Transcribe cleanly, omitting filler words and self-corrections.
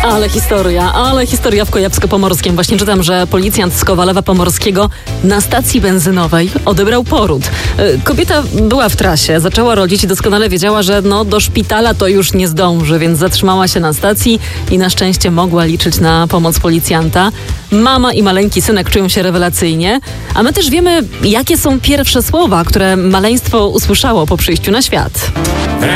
Ale historia w Kujawsko-Pomorskim. Właśnie czytam, że policjant z Kowalewa Pomorskiego na stacji benzynowej odebrał poród. Kobieta była w trasie, zaczęła rodzić i doskonale wiedziała, że do szpitala to już nie zdąży, więc zatrzymała się na stacji i na szczęście mogła liczyć na pomoc policjanta. Mama i maleńki synek czują się rewelacyjnie, a my też wiemy, jakie są pierwsze słowa, które maleństwo usłyszało po przyjściu na świat.